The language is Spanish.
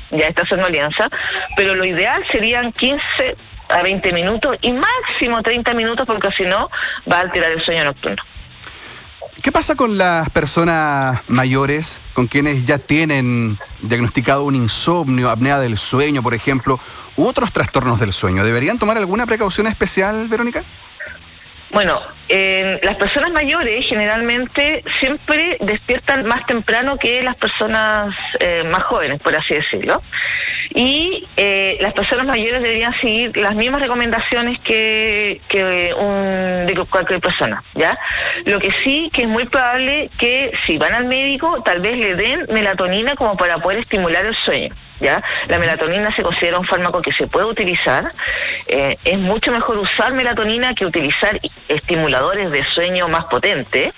ya esta somnolencia, pero lo ideal serían 15 a 20 minutos y máximo 30 minutos, porque si no va a alterar el sueño nocturno. ¿Qué pasa con las personas mayores, con quienes ya tienen diagnosticado un insomnio, apnea del sueño, por ejemplo, u otros trastornos del sueño? ¿Deberían tomar alguna precaución especial, Verónica? Bueno, las personas mayores generalmente siempre despiertan más temprano que las personas más jóvenes, por así decirlo. Y las personas mayores deberían seguir las mismas recomendaciones que de cualquier persona, ¿ya? Lo que sí que es muy probable que si van al médico, tal vez le den melatonina como para poder estimular el sueño, ¿ya? La melatonina se considera un fármaco que se puede utilizar. Es mucho mejor usar melatonina que utilizar estimuladores de sueño más potentes,